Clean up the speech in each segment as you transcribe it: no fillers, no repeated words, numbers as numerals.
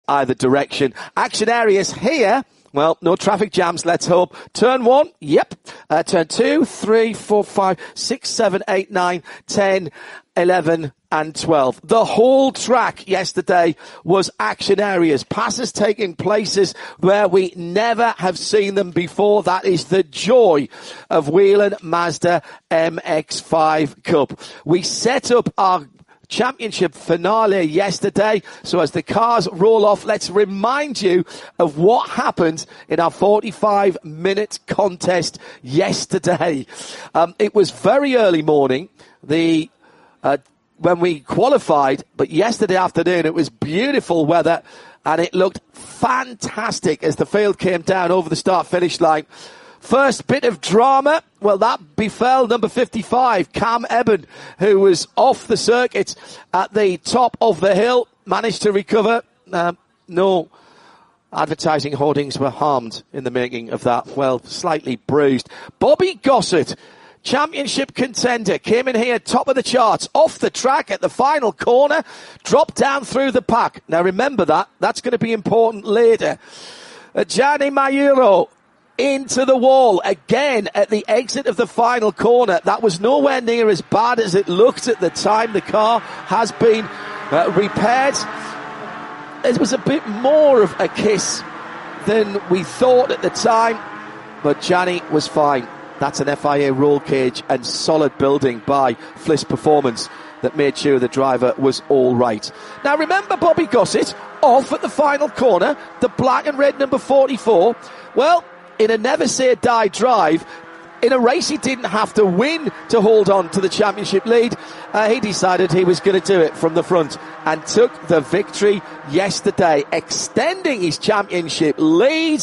either direction. Action areas here. Well, no traffic jams, let's hope. Turn 1, yep. Turn 2, 3, 4, 5, 6, 7, 8, 9, 10, 11, and 12. The whole track yesterday was action areas. Passes taking places where we never have seen them before. That is the joy of Whelen Mazda MX-5 Cup. We set up our championship finale yesterday. So as the cars roll off, let's remind you of what happened in our 45-minute contest yesterday. It was very early morning, when we qualified, but yesterday afternoon it was beautiful weather and it looked fantastic as the field came down over the start-finish line. First bit of drama, well, that befell number 55, Cam Eben, who was off the circuit at the top of the hill, managed to recover. No advertising hoardings were harmed in the making of that. Well, slightly bruised. Bobby Gossett, championship contender, came in here top of the charts, off the track at the final corner, dropped down through the pack. Now remember that's going to be important later. Gianni Mayuro, into the wall again at the exit of the final corner. That was nowhere near as bad as it looked at the time. The car has been repaired. It was a bit more of a kiss than we thought at the time, but Gianni was fine. That's an FIA roll cage and solid building by Fliss Performance that made sure the driver was all right. Now remember Bobby Gossett off at the final corner, the black and red number 44. Well, in a never say die drive, in a race he didn't have to win to hold on to the championship lead. He decided he was going to do it from the front and took the victory yesterday, extending his championship lead.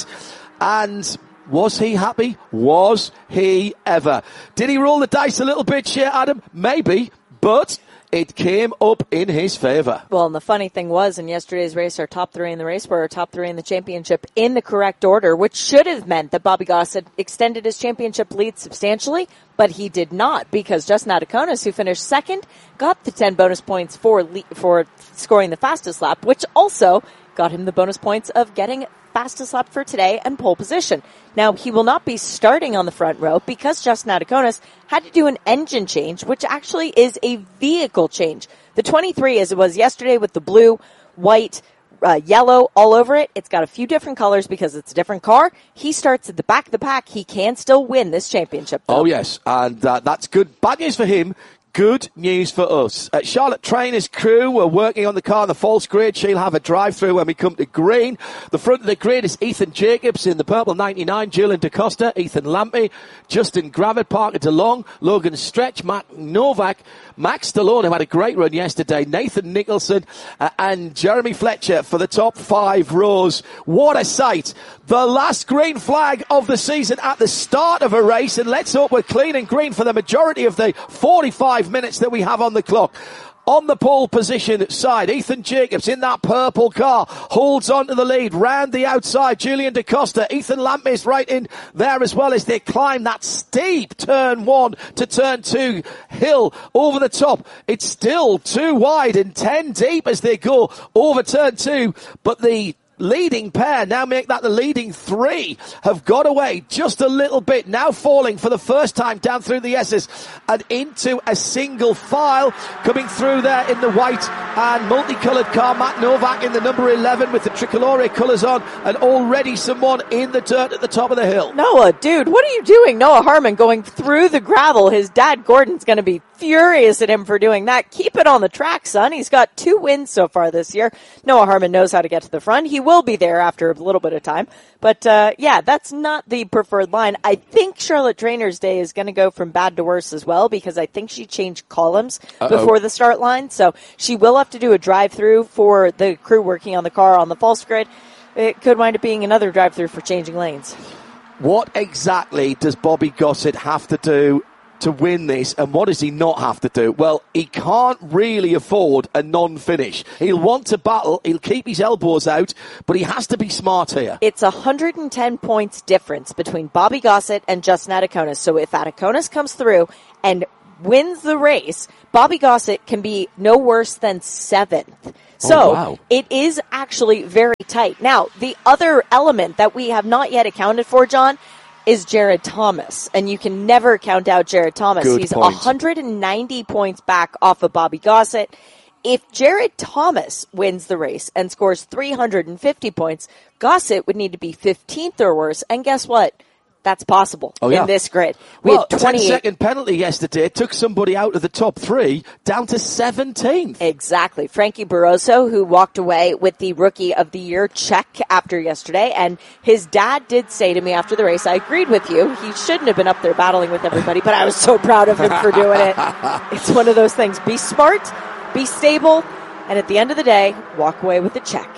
And was he happy? Was he ever? Did he roll the dice a little bit here, Adam? Maybe, but it came up in his favour. Well, and the funny thing was, in yesterday's race, our top three in the race were our top three in the championship in the correct order, which should have meant that Bobby Gossett extended his championship lead substantially, but he did not, because Justin Adaconis, who finished second, got the 10 bonus points for scoring the fastest lap, which also got him the bonus points of getting fastest lap for today and pole position. Now, he will not be starting on the front row because Justin Adaconis had to do an engine change, which actually is a vehicle change. The 23, as it was yesterday with the blue, white, yellow all over it. It's got a few different colors because it's a different car. He starts at the back of the pack. He can still win this championship, though. Oh, yes, and that's good. Bad news for him. Good news for us. Charlotte Trainer's crew were working on the car on the false grid. She'll have a drive-through when we come to green. The front of the grid is Ethan Jacobs in the purple 99, Julian DaCosta, Ethan Lampy, Justin Gravett, Parker DeLong, Logan Stretch, Matt Novak, Max Stallone, who had a great run yesterday, Nathan Nicholson, and Jeremy Fletcher for the top 5 rows. What a sight. The last green flag of the season at the start of a race, and let's hope we're clean and green for the majority of the 45 minutes that we have on the clock. On the pole position side, Ethan Jacobs in that purple car holds on to the lead. Round the outside, Julian DaCosta. Ethan Lampy is right in there as well as they climb that steep turn 1 to turn 2 hill over the top. It's still too wide and 10 deep as they go over turn 2, but the leading pair, now make that the leading 3, have got away just a little bit, now falling for the first time down through the S's and into a single file. Coming through there in the white and multicoloured car, Matt Novak in the number 11 with the tricolore colours on, and already someone in the dirt at the top of the hill. Noah, dude, what are you doing? Noah Harmon going through the gravel. His dad Gordon's going to be furious at him for doing that. Keep it on the track, son. He's got 2 wins so far this year. Noah Harmon knows how to get to the front. He will be there after a little bit of time. But, yeah, that's not the preferred line. I think Charlotte Trainer's day is going to go from bad to worse as well, because I think she changed columns before the start line. So she will have to do a drive-through for the crew working on the car on the false grid. It could wind up being another drive-through for changing lanes. What exactly does Bobby Gossett have to do to win this, and what does he not have to do? Well, he can't really afford a non-finish. He'll want to battle, he'll keep his elbows out, but he has to be smart here. It's 110 points difference between Bobby Gossett and Justin Adaconis. So if Adaconis comes through and wins the race, Bobby Gossett can be no worse than 7th. So It is actually very tight. Now, the other element that we have not yet accounted for, John, is Jared Thomas. And you can never count out Jared Thomas. He's 190 points back off of Bobby Gossett. If Jared Thomas wins the race and scores 350 points, Gossett would need to be 15th or worse. And guess what? That's possible in this grid. We had 10-second penalty yesterday. Took somebody out of the top 3 down to 17th. Exactly. Frankie Barroso, who walked away with the Rookie of the Year check after yesterday. And his dad did say to me after the race, I agreed with you. He shouldn't have been up there battling with everybody, but I was so proud of him for doing it. It's one of those things. Be smart, be stable, and at the end of the day, walk away with the check.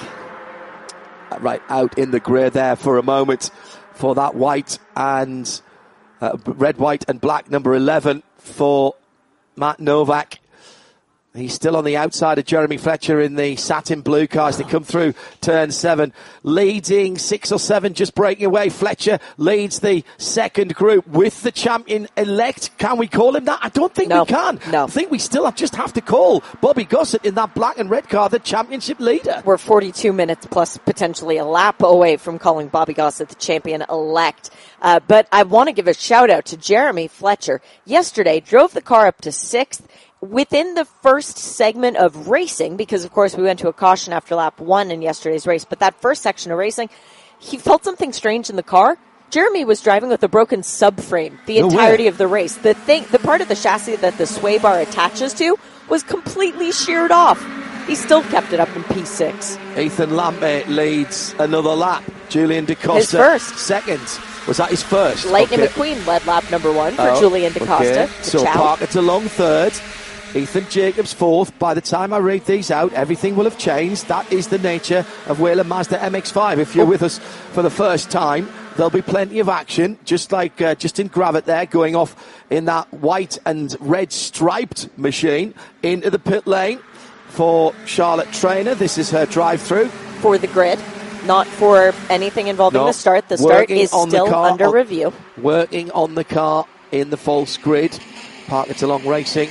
Right out in the grid there for a moment. For that white and red, white and black number 11 for Matt Novak. He's still on the outside of Jeremy Fletcher in the satin blue car as they come through turn 7. Leading 6 or 7, just breaking away. Fletcher leads the second group with the champion-elect. Can we call him that? I don't think we can. No. I think we still just have to call Bobby Gossett in that black and red car the championship leader. We're 42 minutes plus potentially a lap away from calling Bobby Gossett the champion-elect. But I want to give a shout-out to Jeremy Fletcher. Yesterday, drove the car up to 6th. Within the first segment of racing, because of course we went to a caution after lap 1 in yesterday's race, but that first section of racing, he felt something strange in the car. Jeremy was driving with a broken subframe the entirety of the race. The part of the chassis that the sway bar attaches to was completely sheared off. He still kept it up in P6. Ethan Lampe leads another lap. Julian DaCosta. His first. Second. Was that his first? Lightning McQueen led lap number 1 for Julian DaCosta. Okay. So Parker's along third. Ethan Jacobs fourth. By the time I read these out, everything will have changed. That is the nature of Whelen Mazda MX-5. If you're with us for the first time, there'll be plenty of action, just like Justin Gravitt there, going off in that white and red striped machine into the pit lane for Charlotte Trainer. This is her drive-through. For the grid, not for anything involving the start. The start is still under review. Working on the car in the false grid. Parker along racing.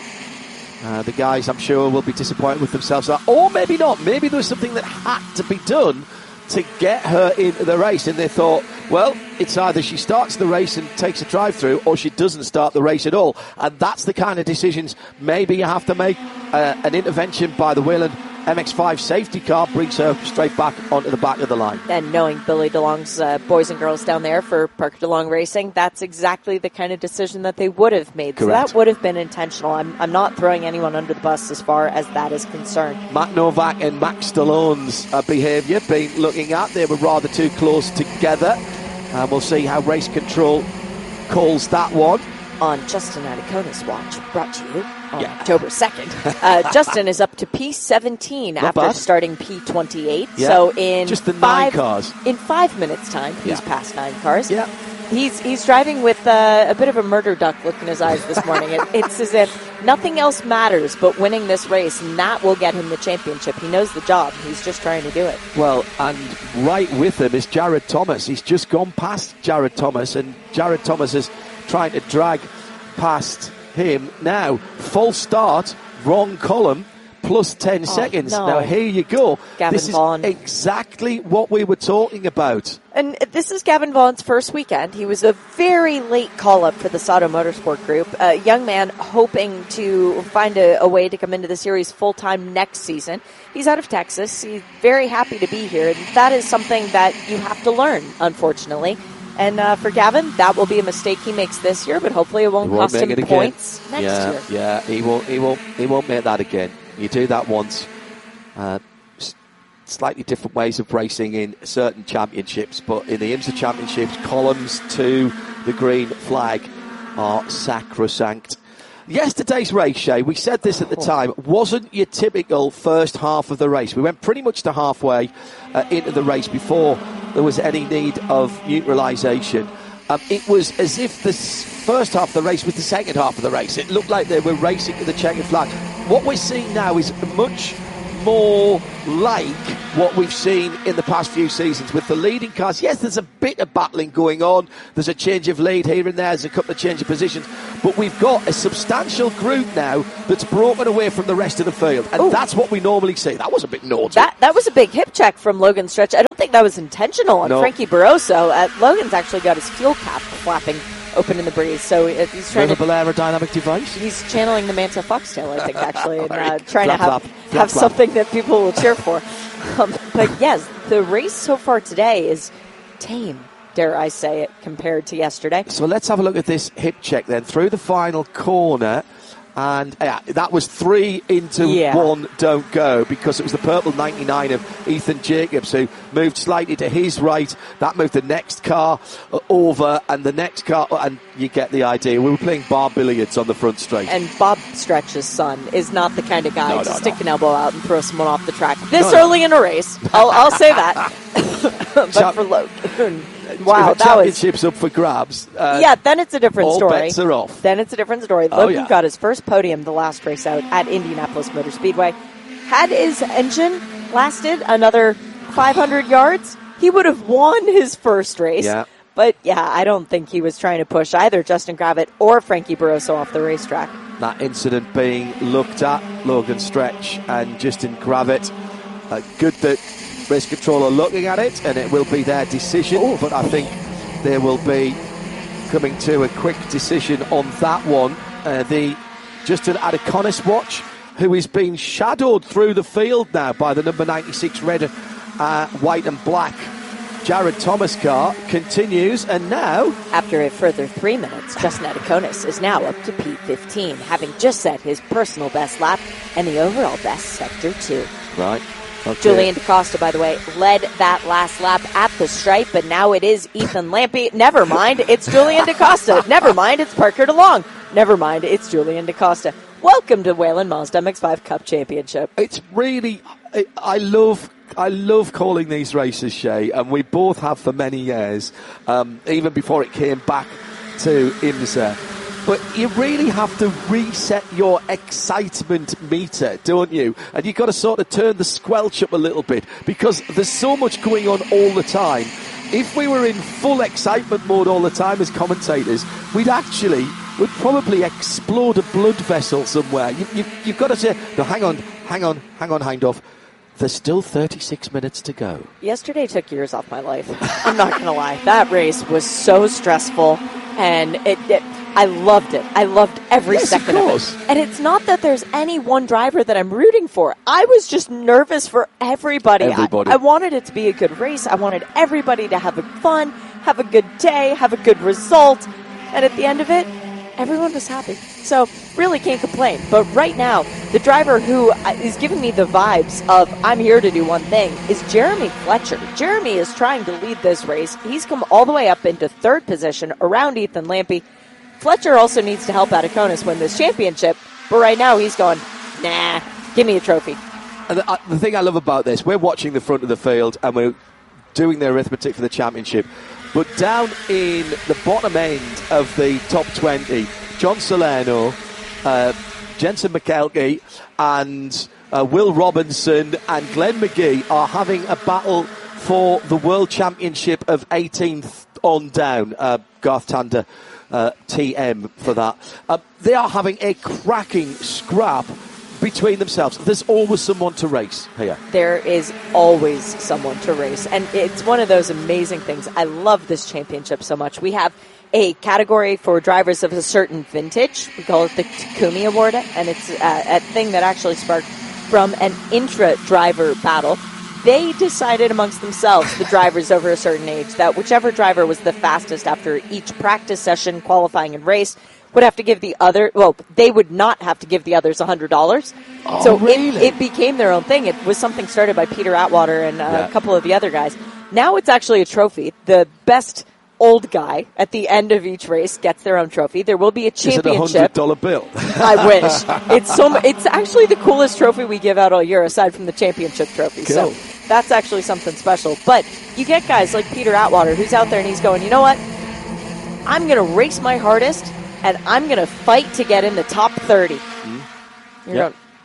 The guys, I'm sure, will be disappointed with themselves. Or maybe not. Maybe there was something that had to be done to get her into the race. And they thought, well, it's either she starts the race and takes a drive-through or she doesn't start the race at all. And that's the kind of decisions maybe you have to make. An intervention by the Whelen MX-5 safety car brings her straight back onto the back of the line. And knowing Billy DeLong's boys and girls down there for Parker DeLong Racing, that's exactly the kind of decision that they would have made. Correct. So that would have been intentional. I'm not throwing anyone under the bus as far as that is concerned. Matt Novak and Max Stallone's behaviour being looking at, they were rather too close together. And we'll see how race control calls that one. On Justin Adicona's watch, brought to you on October 2nd. Justin is up to P17 after starting P28. Yeah. So in just the 9 cars. In 5 minutes' time, he's passed 9 cars. Yeah. He's driving with a bit of a murder duck look in his eyes this morning. It's as if nothing else matters but winning this race, and that will get him the championship. He knows the job. He's just trying to do it. Well, and right with him is Jared Thomas. He's just gone past Jared Thomas, and Jared Thomas is trying to drag past him. Now, false start, wrong column, plus 10 seconds. No. Now, here you go. Gavin this Vaughan. is exactly what we were talking about. And this is Gavin Vaughan's first weekend. He was a very late call-up for the Sato Motorsport Group. A young man hoping to find a way to come into the series full-time next season. He's out of Texas. He's very happy to be here. And that is something that you have to learn, unfortunately. And for Gavin, that will be a mistake he makes this year, but hopefully it won't cost him points next year. Yeah, he won't make that again. You do that once. Slightly different ways of racing in certain championships, but in the IMSA championships, columns to the green flag are sacrosanct. Yesterday's race, Shay, we said this at the time, wasn't your typical first half of the race. We went pretty much to halfway into the race before there was any need of neutralisation. It was as if the first half of the race was the second half of the race. It looked like they were racing to the checkered flag. What we're seeing now is much more like what we've seen in the past few seasons with the leading cars. Yes, there's a bit of battling going on. There's a change of lead here and there. There's a couple of change of positions. But we've got a substantial group now that's broken away from the rest of the field. And that's what we normally see. That was a bit naughty. That was a big hip check from Logan Stretch. I don't think that was intentional on Frankie Barroso. Logan's actually got his fuel cap flapping open in the breeze, so he's trying to aerodynamic device. He's channeling the Manta Foxtail, I think, actually, and trying to flap, have something that people will cheer for. But yes, the race so far today is tame, dare I say it, compared to yesterday. So let's have a look at this hip check then. Through the final corner, and that was 3 into 1 don't go, because it was the purple 99 of Ethan Jacobs who moved slightly to his right. That moved the next car over, and the next car, and you get the idea. We were playing bar billiards on the front straight. And Bob Stretch's son is not the kind of guy to stick an elbow out and throw someone off the track this early in a race. I'll say that. But for Logan, wow, if a championship's up for grabs. Then it's a different story. All bets are off. Then it's a different story. Logan got his first podium the last race out at Indianapolis Motor Speedway. Had his engine lasted another 500 yards, he would have won his first race. Yeah. But I don't think he was trying to push either Justin Gravitt or Frankie Barroso off the racetrack. That incident being looked at, Logan Stretch and Justin Gravitt. Good that race control are looking at it, and it will be their decision. But I think they will be coming to a quick decision on that one. The Justin Adiconis watch, who is being shadowed through the field now by the number 96 red, white and black Jared Thomas car, continues, and now, after a further 3 minutes, Justin Adiconis is now up to P15, having just set his personal best lap and the overall best Sector 2. Right. Okay. Julian DaCosta, by the way, led that last lap at the stripe, but now it is Ethan Lampe. Never mind, it's Julian DaCosta. Never mind, it's Parker DeLong. Never mind, it's Julian DaCosta. Welcome to Whelen Mazda MX-5 Cup Championship. It's really, I love calling these races, Shay, and we both have for many years, even before it came back to IMSA. But you really have to reset your excitement meter, don't you? And you've got to sort of turn the squelch up a little bit, because there's so much going on all the time. If we were in full excitement mode all the time as commentators, we'd probably explode a blood vessel somewhere. You've got to say, no, hang on, Hindhoff. There's still 36 minutes to go. Yesterday took years off my life. I'm not going to lie. That race was so stressful, and I loved it. I loved every second of it. And it's not that there's any one driver that I'm rooting for. I was just nervous for everybody. I wanted it to be a good race. I wanted everybody to have fun, have a good day, have a good result. And at the end of it, everyone was happy. So really can't complain. But right now, the driver who is giving me the vibes of I'm here to do one thing is Jeremy Fletcher. Jeremy is trying to lead this race. He's come all the way up into third position around Ethan Lampe. Fletcher also needs to help Adiconis win this championship, but right now he's going, nah, give me a trophy. And the thing I love about this, we're watching the front of the field and we're doing the arithmetic for the championship, but down in the bottom end of the top 20, John Salerno, Jensen McKelkey and Will Robinson and Glenn McGee are having a battle for the World Championship of 18th on down. Garth Tander TM for that. They are having a cracking scrap between themselves. There's always someone to race here. There is always someone to race, and it's one of those amazing things. I love this championship so much. We have a category for drivers of a certain vintage. We call it the Takumi Award, and it's a thing that actually sparked from an intra-driver battle. They decided amongst themselves, the drivers over a certain age, that whichever driver was the fastest after each practice session, qualifying and race, would have to give the other, they would not have to give the others $100. Oh, so really? it became their own thing. It was something started by Peter Atwater and a couple of the other guys. Now it's actually a trophy. The best old guy at the end of each race gets their own trophy. There will be a championship. Is it a $100 bill? I wish. It's actually the coolest trophy we give out all year, aside from the championship trophy. Cool. So that's actually something special. But you get guys like Peter Atwater, who's out there and he's going, you know what? I'm going to race my hardest, and I'm going to fight to get in the top 30. You're going,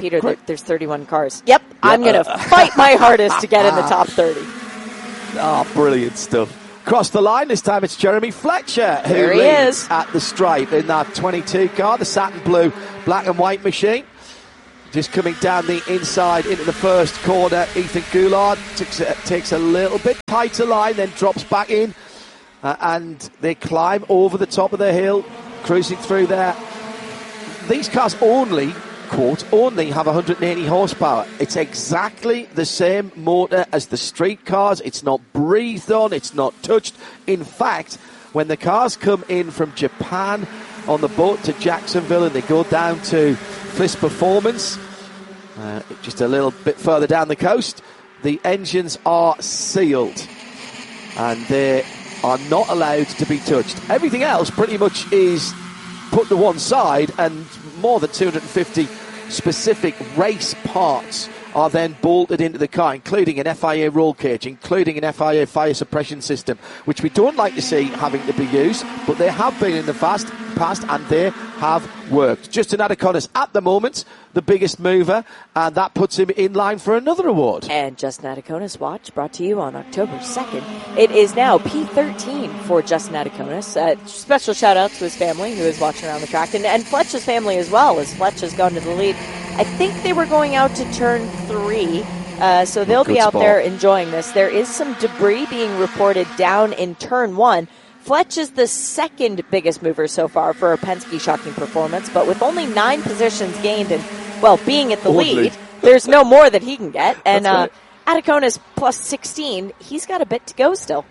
Peter, there's 31 cars. Yep, I'm going to fight my hardest to get in the top 30. Oh, brilliant stuff. Across the line, this time it's Jeremy Fletcher who There he leads is. at the stripe in that 22 car, the satin blue black and white machine. Just coming down the inside into the first corner, Ethan Goulard takes a little bit tighter line, then drops back in, and they climb over the top of the hill, cruising through there. These cars only have 180 horsepower. It's exactly the same motor as the street cars. It's not breathed on. It's not touched. In fact, when the cars come in from Japan on the boat to Jacksonville and they go down to Fliss Performance, just a little bit further down the coast, the engines are sealed and they are not allowed to be touched. Everything else pretty much is put to one side, and more than 250 specific race parts are then bolted into the car, including an FIA roll cage, including an FIA fire suppression system, which we don't like to see having to be used, but they have been in the past and they have worked. Justin Adaconis at the moment, the biggest mover, and that puts him in line for another award. And Justin Adaconis Watch, brought to you on October 2nd. It is now P13 for Justin Adaconis. Special shout out to his family who is watching around the track, and Fletch's family as well, as Fletch has gone to the lead. I think they were going out to turn 3, so they'll be out there enjoying this. There is some debris being reported down in turn 1. Fletch is the second biggest mover so far for a Penske shocking performance, but with only 9 positions gained and, well, being at the lead, there's no more that he can get. And Adaconis plus 16, he's got a bit to go still.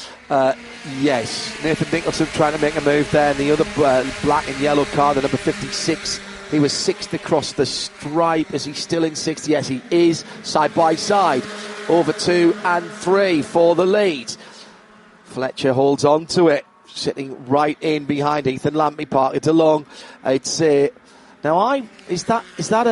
Yes, Nathan Nicholson trying to make a move there in the other black and yellow car, the number 56. He was 6th across the stripe. Is he still in 6th? Yes, he is. Side by side. Over 2 and 3 for the lead. Fletcher holds on to it, sitting right in behind Ethan Lampy, parked along. I'd say, now is that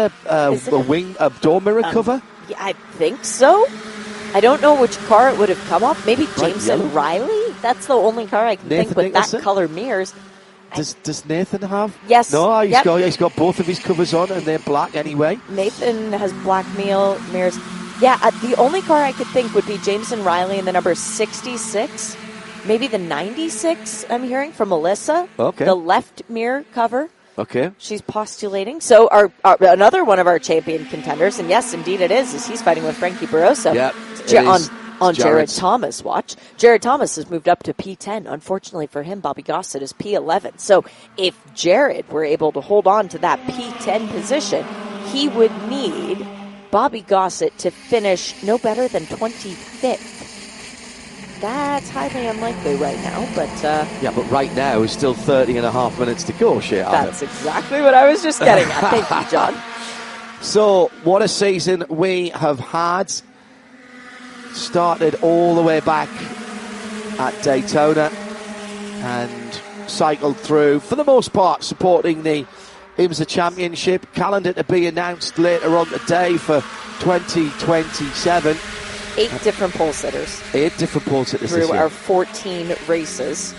a door mirror cover? Yeah, I think so. I don't know which car it would have come up. Maybe Jameson Riley? That's the only car I can think with Nicholson? That color mirrors. Does Nathan have? Yes. No, he's got both of his covers on and they're black anyway. Nathan has black mirrors. Yeah, the only car I could think would be Jameson Riley in the number 66. Maybe the 96 I'm hearing from Melissa. Okay. The left mirror cover. Okay. She's postulating. So our another one of our champion contenders, and yes, indeed it is he's fighting with Frankie Barroso. Yeah, on Jared Thomas watch. Jared Thomas has moved up to P10. Unfortunately for him, Bobby Gossett is P11. So if Jared were able to hold on to that P10 position, he would need Bobby Gossett to finish no better than 25th. That's highly unlikely right now, but... but right now is still 30 and a half minutes to go, That's exactly what I was just getting at. Thank you, John. So, what a season we have had. Started all the way back at Daytona and cycled through, for the most part, supporting the IMSA Championship. Calendar to be announced later on today for 2027. 8 different pole sitters. 8 different pole sitters through this year. Our 14 races.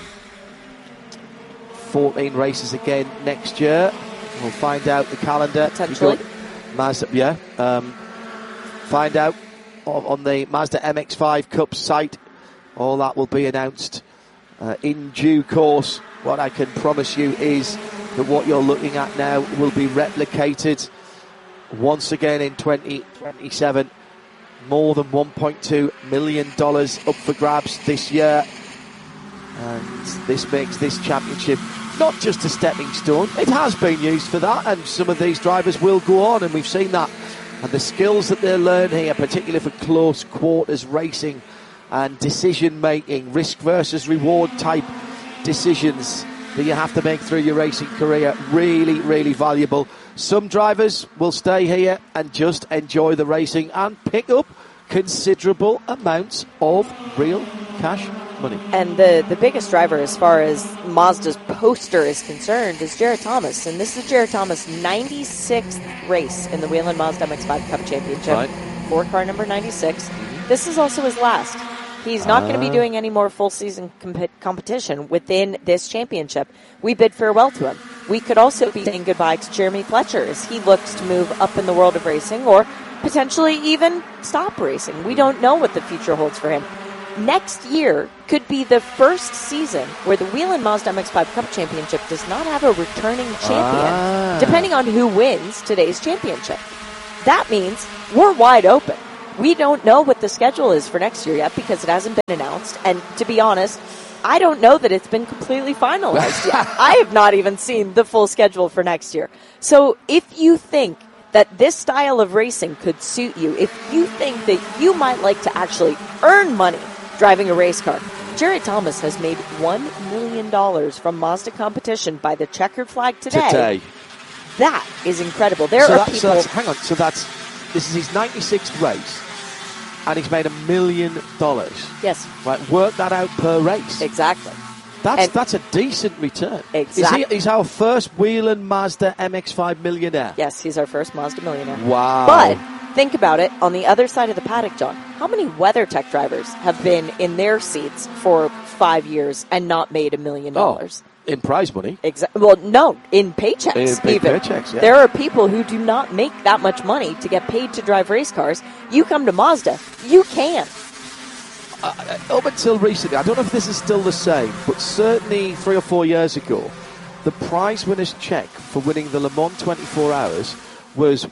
14 races again next year. We'll find out the calendar. Potentially. Mazda, find out on the Mazda MX-5 Cup site. All that will be announced in due course. What I can promise you is that what you're looking at now will be replicated once again in 2027. More than $1.2 million up for grabs this year. And this makes this championship not just a stepping stone. It has been used for that, and some of these drivers will go on, and we've seen that. And the skills that they learn here, particularly for close quarters racing and decision making, risk versus reward type decisions that you have to make through your racing career, really, really valuable. Some drivers will stay here and just enjoy the racing and pick up considerable amounts of real cash money. And the biggest driver as far as Mazda's poster is concerned is Jared Thomas. And this is Jared Thomas' 96th race in the Whelen Mazda MX-5 Cup Championship. Right. For car number 96. This is also his last. He's not going to be doing any more full season competition within this championship. We bid farewell to him. We could also be saying goodbye to Jeremy Fletcher as he looks to move up in the world of racing or potentially even stop racing. We don't know what the future holds for him. Next year could be the first season where the Whelen Mazda MX-5 Cup Championship does not have a returning champion, depending on who wins today's championship. That means we're wide open. We don't know what the schedule is for next year yet because it hasn't been announced. And to be honest, I don't know that it's been completely finalized yet. I have not even seen the full schedule for next year. So if you think that this style of racing could suit you, if you think that you might like to actually earn money driving a race car, Jared Thomas has made $1 million from Mazda competition by the checkered flag today. That is incredible. There are people. This is his 96th race, and he's made $1 million. Yes. Right, work that out per race. Exactly. That's a decent return. Exactly. He's our first Whelen Mazda MX-5 millionaire. Yes, he's our first Mazda millionaire. Wow. But think about it, on the other side of the paddock, John, how many WeatherTech drivers have been in their seats for 5 years and not made $1 million? In prize money? Well, no, in paychecks. In paychecks, yeah. There are people who do not make that much money to get paid to drive race cars. You come to Mazda, you can. Up until recently, I don't know if this is still the same, but certainly 3 or 4 years ago, the prize winner's check for winning the Le Mans 24 Hours was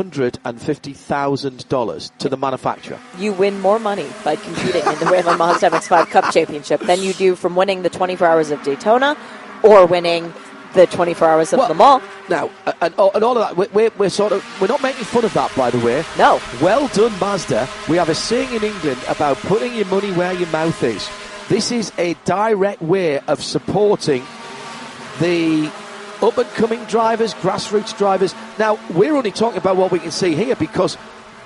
$150,000 to the manufacturer. You win more money by competing in the Whelen Mazda MX-5 Cup Championship than you do from winning the 24 Hours of Daytona or winning the 24 Hours of Le Mans. Now, and all of that, we're not making fun of that, by the way. No. Well done, Mazda. We have a saying in England about putting your money where your mouth is. This is a direct way of supporting the up-and-coming drivers, grassroots drivers. Now, we're only talking about what we can see here because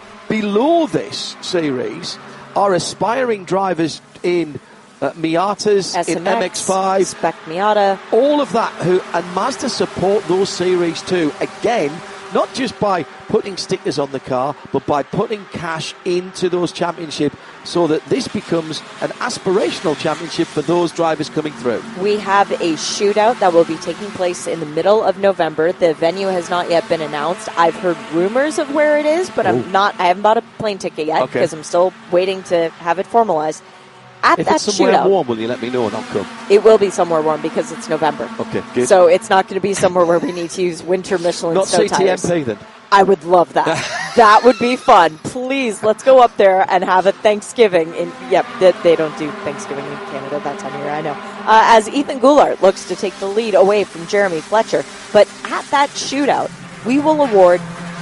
below this series are aspiring drivers in Miatas, SMX, in MX-5. Spec Miata. All of that, and Mazda support those series too. Again, not just by putting stickers on the car, but by putting cash into those championships so that this becomes an aspirational championship for those drivers coming through. We have a shootout that will be taking place in the middle of November. The venue has not yet been announced. I've heard rumors of where it is, but I haven't bought a plane ticket yet because I'm still waiting to have it formalized. If it's somewhere warm, will you let me know and I'll come? It will be somewhere warm because it's November. Okay, good. So it's not going to be somewhere where we need to use winter Michelin snow tires. Not CTMP then? I would love that. That would be fun. Please, let's go up there and have a Thanksgiving. They don't do Thanksgiving in Canada that time of year, I know. As Ethan Goulart looks to take the lead away from Jeremy Fletcher. But at that shootout, we will award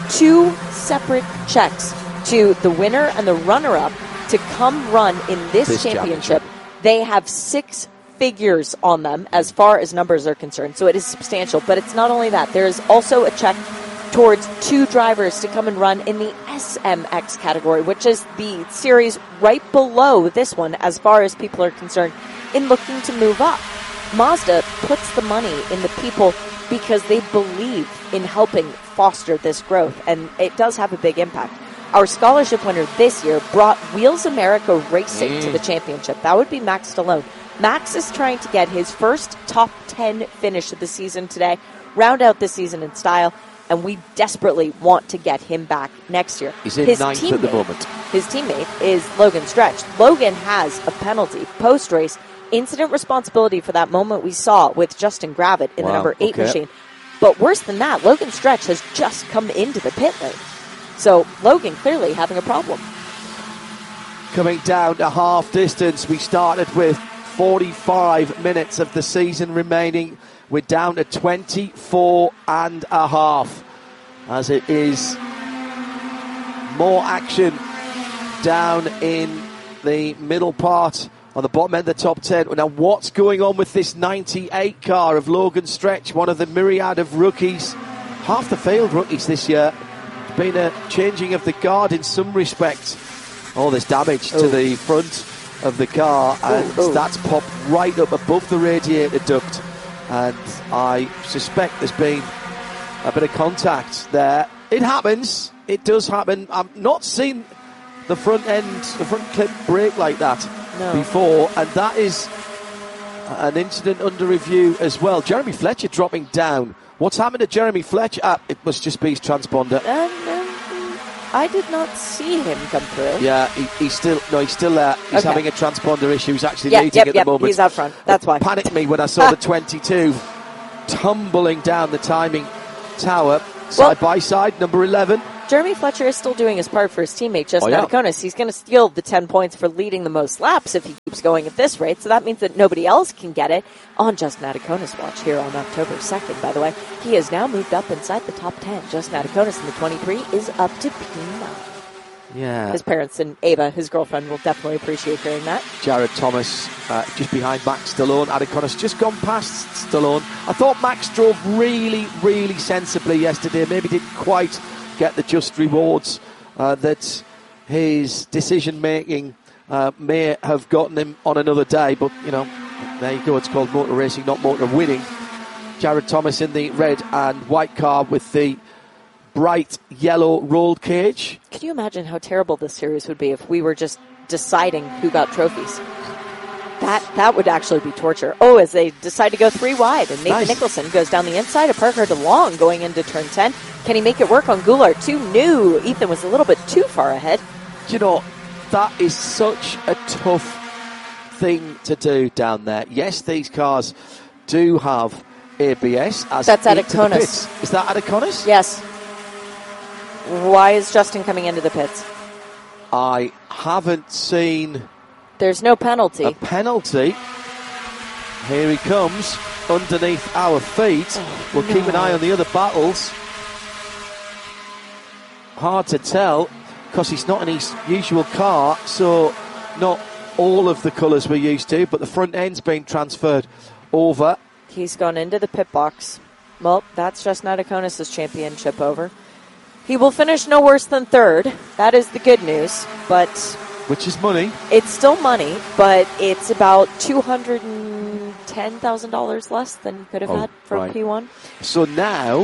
2 separate checks to the winner and the runner-up to come run in this championship. They have 6 figures on them as far as numbers are concerned, so it is substantial. But it's not only that. There is also a check towards 2 drivers to come and run in the SMX category, which is the series right below this one as far as people are concerned in looking to move up. Mazda puts the money in the people because they believe in helping foster this growth, and it does have a big impact. Our scholarship winner this year brought Wheels America Racing to the championship. That would be Max Stallone. Max is trying to get his first top 10 finish of the season today, round out the season in style, and we desperately want to get him back next year. He's in 9th at the moment. His teammate is Logan Stretch. Logan has a penalty post-race, incident responsibility for that moment we saw with Justin Gravitt in the number 8 machine. But worse than that, Logan Stretch has just come into the pit lane. So Logan clearly having a problem. Coming down to half distance, we started with 45 minutes of the season remaining. We're down to 24 and a half as it is more action down in the middle part on the bottom end of the top 10. Now, what's going on with this 98 car of Logan Stretch, one of the myriad of rookies, half the field rookies this year? Been a changing of the guard in some respects. Oh, there's damage to the front of the car, and that's popped right up above the radiator duct, and I suspect there's been a bit of contact there. It happens. It does happen. I've not seen the front clip break like that. before, and that is an incident under review as well. Jeremy Fletcher dropping down. What's happened to Jeremy Fletcher? It must just be his transponder. I did not see him come through. Yeah, he's still there. He's having a transponder issue. He's actually leading at the moment. He's out front. That's why. It panicked me when I saw the 22 tumbling down the timing tower, side by side, number 11. Jeremy Fletcher is still doing his part for his teammate, Justin Adakonis. He's going to steal the 10 points for leading the most laps if he keeps going at this rate. So that means that nobody else can get it on Justin Adakonis' watch here on October 2nd, by the way. He has now moved up inside the top 10. Justin Adakonis in the 23 is up to P9. Yeah. His parents and Ava, his girlfriend, will definitely appreciate hearing that. Jared Thomas just behind Max Stallone. Adakonis just gone past Stallone. I thought Max drove really, really sensibly yesterday. Maybe didn't quite get the just rewards that his decision making may have gotten him on another day, but there you go. It's called motor racing, not motor winning. Jared Thomas in the red and white car with the bright yellow rolled cage. Can you imagine how terrible this series would be if we were just deciding who got trophies? That would actually be torture. Oh, as they decide to go 3 wide, and Nathan Nicholson goes down the inside of Parker DeLong going into turn 10. Can he make it work on Goulart? No. Ethan was a little bit too far ahead. That is such a tough thing to do down there. Yes, these cars do have ABS. That's Adakonis. Is that Adakonis? Yes. Why is Justin coming into the pits? I haven't seen... There's no penalty. A penalty. Here he comes underneath our feet. We'll keep an eye on the other battles. Hard to tell because he's not in his usual car, so not all of the colours we're used to, but the front end's been transferred over. He's gone into the pit box. Well, that's just Adakonis' championship over. He will finish no worse than third. That is the good news, but... Which is money. It's still money, but it's about $210,000 less than you could have had from P1. So now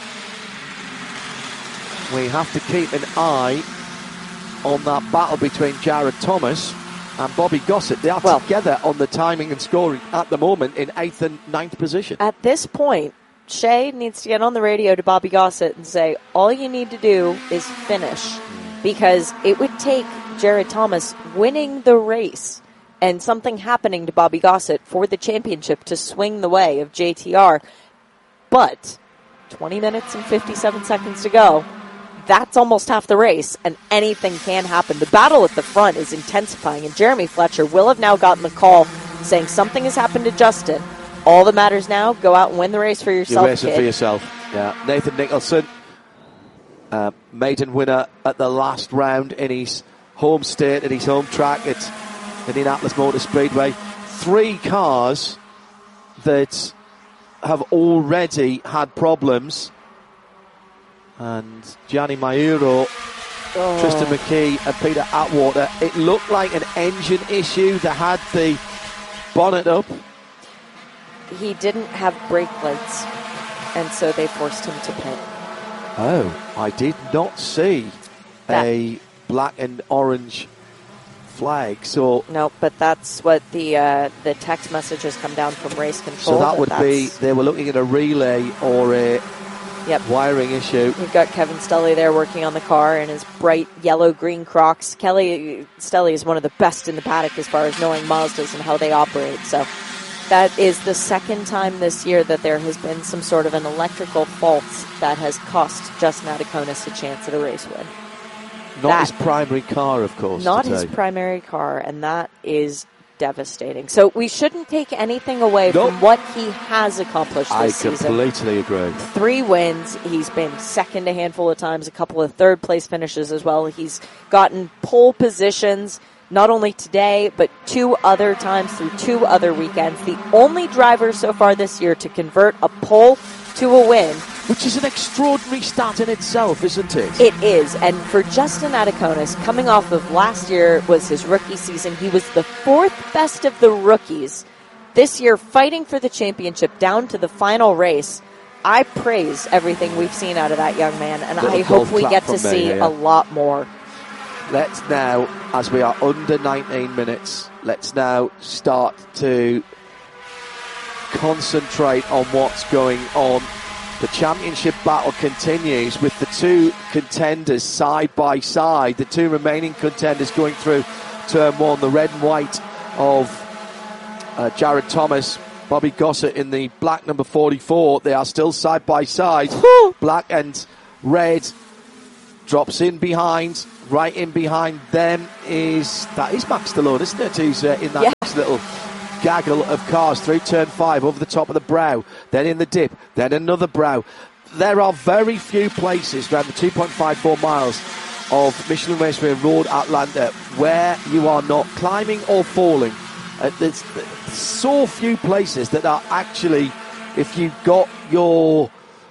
we have to keep an eye on that battle between Jared Thomas and Bobby Gossett. They are together on the timing and scoring at the moment in 8th and 9th position. At this point, Shea needs to get on the radio to Bobby Gossett and say, all you need to do is finish. Because it would take Jared Thomas winning the race and something happening to Bobby Gossett for the championship to swing the way of JTR. But 20 minutes and 57 seconds to go. That's almost half the race, and anything can happen. The battle at the front is intensifying, and Jeremy Fletcher will have now gotten the call saying something has happened to Justin. All that matters now, go out and win the race for yourself, You're racing for yourself. Yeah. Nathan Nicholson, maiden winner at the last round in his home state, at his home track at Indianapolis Motor Speedway. 3 cars that have already had problems. And Gianni Mauro, Tristan McKee and Peter Atwater. It looked like an engine issue. They had the bonnet up. He didn't have brake lights, and so they forced him to pit. Oh, I did not see a black and orange flag. So no, but that's what the text message has come down from race control. So that would be they were looking at a relay or a wiring issue. We've got Kevin Stelly there working on the car in his bright yellow-green Crocs. Kelly Stelly is one of the best in the paddock as far as knowing Mazdas and how they operate. So that is the second time this year that there has been some sort of an electrical fault that has cost Justin Adakonis a chance at a race win. Not his primary car, of course. Not his primary car, and that is devastating. So we shouldn't take anything away from what he has accomplished this season. I completely agree. 3 wins. He's been second a handful of times, a couple of third-place finishes as well. He's gotten pole positions not only today, but 2 other times through 2 other weekends. The only driver so far this year to convert a pole to a win. Which is an extraordinary stat in itself, isn't it? It is. And for Justin Adakonis, coming off of last year was his rookie season. He was the 4th best of the rookies. This year, fighting for the championship down to the final race. I praise everything we've seen out of that young man, and I hope we get to see a lot more. let's now, as we are under 19 minutes, let's now start to concentrate on what's going on. The championship battle continues with the two contenders side by side. The two remaining contenders going through turn one, the red and white of Jared Thomas, Bobby Gossett in the black number 44. They are still side by side. Black and red drops in behind. Right in behind them is Max Stallone, isn't it? Who's in that next little gaggle of cars through turn 5 over the top of the brow, then in the dip, then another brow. There are very few places around the 2.54 miles of Michelin Raceway Road Atlanta where you are not climbing or falling. There's so few places that are actually, if you got your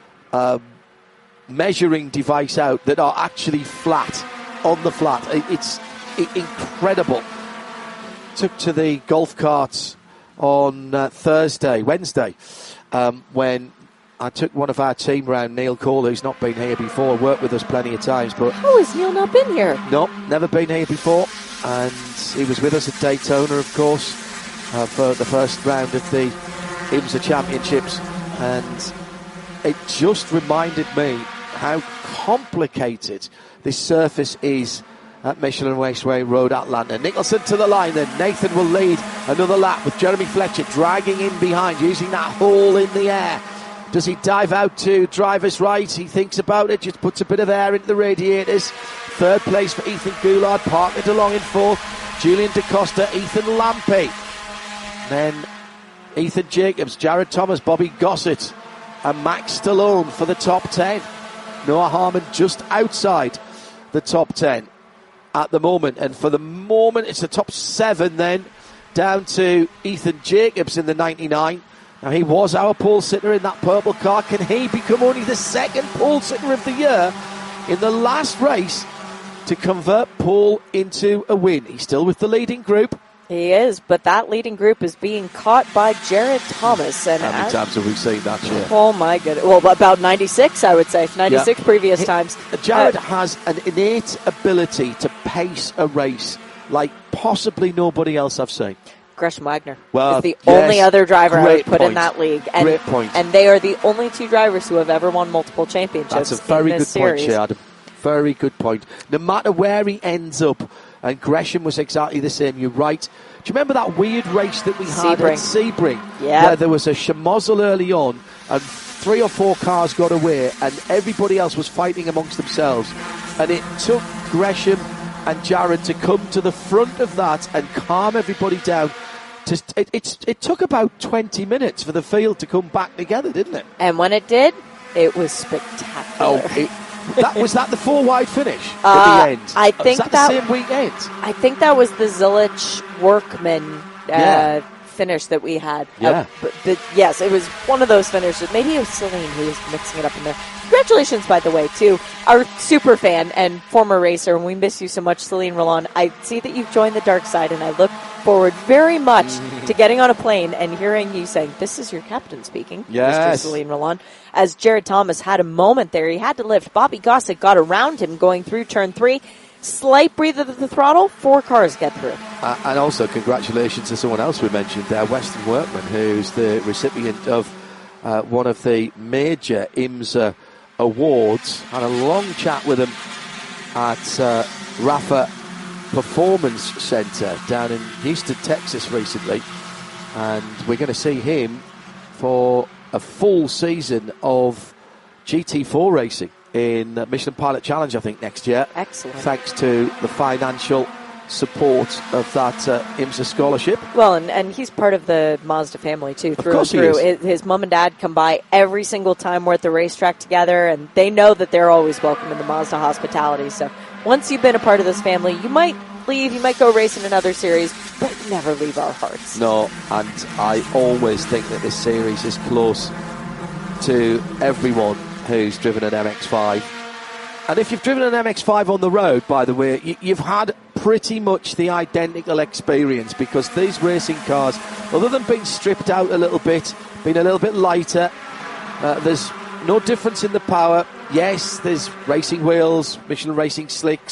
measuring device out, that are actually flat, on the flat. It's incredible. Took to the golf carts on Wednesday, when I took one of our team round, Neil Cole, who's not been here before, worked with us plenty of times. But oh, has Neil not been here? No, never been here before. And he was with us at Daytona, of course, for the first round of the IMSA Championships. And it just reminded me how complicated this surface is at Michelin Raceway Road Atlanta. Nicholson to the line then. Nathan will lead another lap with Jeremy Fletcher dragging in behind, using that hole in the air. Does he dive out to driver's right? He thinks about it, just puts a bit of air into the radiators. Third place for Ethan Goulard, partnered along in fourth. Julian DaCosta, Ethan Lampe. Then Ethan Jacobs, Jared Thomas, Bobby Gossett, and Max Stallone for the top 10. Noah Harmon just outside the top 10 at the moment, and for the moment it's the top 7 then, down to Ethan Jacobs in the 99. Now he was our pole sitter in that purple car. Can he become only the second pole sitter of the year in the last race to convert pole into a win? He's still with the leading group. He is, but that leading group is being caught by Jared Thomas. And how many times have we seen that, Chair? Oh my goodness. Well, about 96, I would say. 96 previous times. Jared has an innate ability to pace a race like possibly nobody else I've seen. Gresham Wagner is the only other driver I would put in that league. And, great point. And they are the only two drivers who have ever won multiple championships. That's a very good series. point, Chad. Very good point. No matter where he ends up, and Gresham was exactly the same, you're right. Do you remember that weird race that we had at Sebring? Yeah. Where there was a schmozzle early on, and 3 or 4 cars got away, and everybody else was fighting amongst themselves. And it took Gresham and Jared to come to the front of that and calm everybody down. It took about 20 minutes for the field to come back together, didn't it? And when it did, it was spectacular. Was that the 4-wide finish at the end? I think was that the same weekend? I think that was the Zilich Workman finish that we had. Yeah. But yes, it was one of those finishes. Maybe it was Celine who was mixing it up in there. Congratulations, by the way, to our super fan and former racer, and we miss you so much, Celine Roland. I see that you've joined the dark side, and I look forward very much to getting on a plane and hearing you saying, "This is your captain speaking," yes. Mr. Celine Roland. As Jared Thomas had a moment there, he had to lift. Bobby Gossett got around him going through turn 3. Slight breather at the throttle, 4 cars get through. And also congratulations to someone else we mentioned there, Weston Workman, who's the recipient of one of the major IMSA awards. Had a long chat with him at Rafa Performance Center down in Houston, Texas recently, and we're going to see him for a full season of GT4 racing in Michelin Pilot Challenge, I think, next year. Excellent. Thanks to the financial support of that IMSA scholarship. Well, and he's part of the Mazda family, too, through of course and through. He is. His mom and dad come by every single time we're at the racetrack together, and they know that they're always welcome in the Mazda hospitality. So once you've been a part of this family, you might leave, you might go race in another series, but never leave our hearts. No, and I always think that this series is close to everyone who's driven an MX-5. And if you've driven an MX-5 on the road, by the way, you've had pretty much the identical experience, because these racing cars, other than being stripped out a little bit, being a little bit lighter, there's no difference in the power. Yes, there's racing wheels, Michelin Racing Slicks,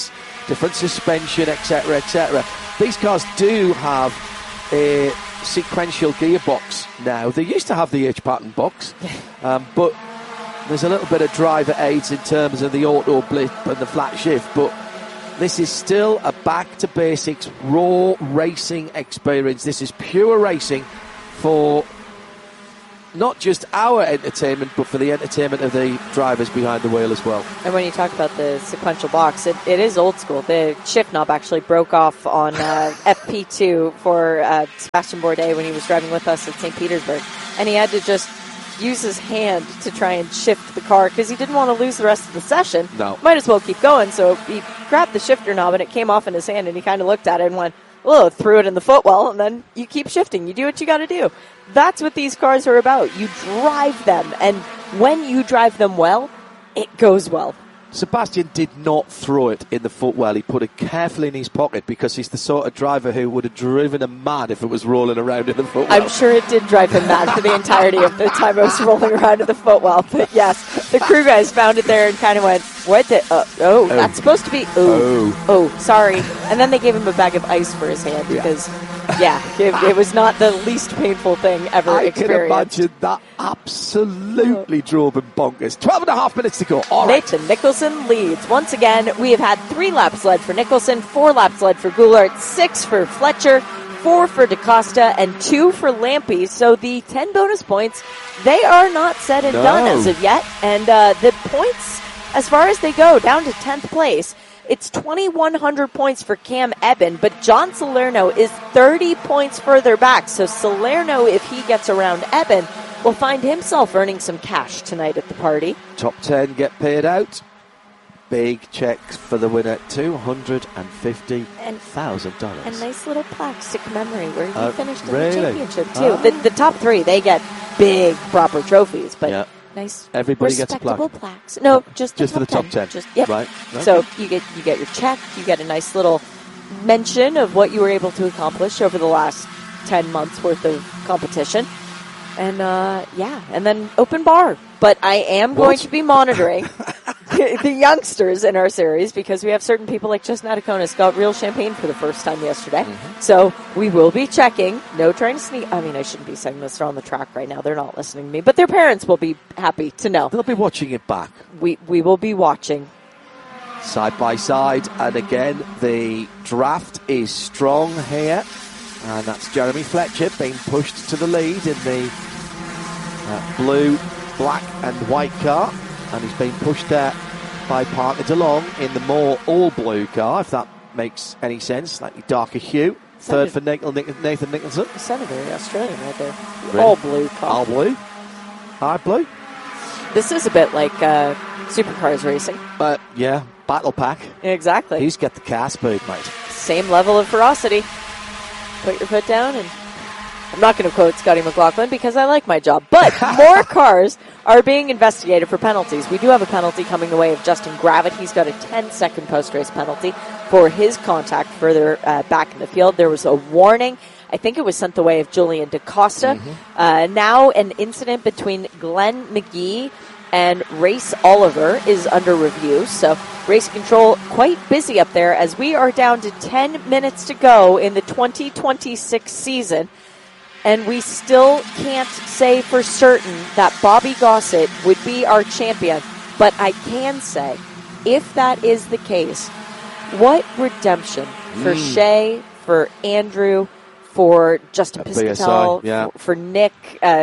different suspension, etc., etc. These cars do have a sequential gearbox now. They used to have the H-pattern box, but there's a little bit of driver aids in terms of the auto blip and the flat shift, but this is still a back-to-basics, raw racing experience. This is pure racing for not just our entertainment, but for the entertainment of the drivers behind the wheel as well. And when you talk about the sequential box, it is old school. The shift knob actually broke off on FP2 for Sebastian Bourdais when he was driving with us at St. Petersburg. And he had to just use his hand to try and shift the car because he didn't want to lose the rest of the session. No. Might as well keep going. So he grabbed the shifter knob and it came off in his hand and he kind of looked at it and went, oh, threw it in the footwell, and then you keep shifting. You do what you got to do. That's what these cars are about. You drive them, and when you drive them well, it goes well. Sebastian did not throw it in the footwell. He put it carefully in his pocket because he's the sort of driver who would have driven him mad if it was rolling around in the footwell. I'm sure it did drive him mad for the entirety of the time I was rolling around in the footwell. But yes, the crew guys found it there and kind of went, what the, that's supposed to be, sorry. And then they gave him a bag of ice for his hand because, it was not the least painful thing ever experienced. I can imagine that absolutely drove him bonkers. 12 and a half minutes to go. All right. Nathan Nicholson leads. Once again, we have had 3 laps led for Nicholson, 4 laps led for Goulart, 6 for Fletcher, 4 for DaCosta, and 2 for Lampy. So the 10 bonus points, they are not said and done as of yet. And the points, as far as they go, down to 10th place. It's 2,100 points for Cam Eben, but John Salerno is 30 points further back. So Salerno, if he gets around Eben, will find himself earning some cash tonight at the party. Top 10 get paid out. Big checks for the winner, $250,000. And nice little plaques to commemorate where he finished in the really? championship, too. The top 3, they get big, proper trophies, but nice, everybody gets a plaque. Respectable plaques. No, just for the top 10. Right. So you get your check, you get a nice little mention of what you were able to accomplish over the last 10 months worth of competition. And and then open bar. But I am going to be monitoring the youngsters in our series because we have certain people like Justin Ataconis got real champagne for the first time yesterday. Mm-hmm. So we will be checking. No trying to sneak. I mean, I shouldn't be saying this. They're on the track right now. They're not listening to me. But their parents will be happy to know. They'll be watching it back. We will be watching. Side by side. And again, the draft is strong here. And that's Jeremy Fletcher being pushed to the lead in the blue, black and white car. And he's being pushed there by Parker DeLong in the more all-blue car, if that makes any sense. Slightly darker hue. Third for Nathan Nicholson. It sounded very Australian right there. Really? All-blue car. All-blue. Hard blue. This is a bit like Supercars racing. Yeah, battle pack. Exactly. He's got the car speed, mate. Same level of ferocity. Put your foot down and... I'm not going to quote Scotty McLaughlin because I like my job, but more cars are being investigated for penalties. We do have a penalty coming the way of Justin Gravitt. He's got a 10-second post-race penalty for his contact further back in the field. There was a warning. I think it was sent the way of Julian DaCosta. Mm-hmm. Now an incident between Glenn McGee and Race Oliver is under review. So race control quite busy up there as we are down to 10 minutes to go in the 2026 season. And we still can't say for certain that Bobby Gossett would be our champion. But I can say, if that is the case, what redemption for Shea, for Andrew, for Justin Piscatell, for Nick.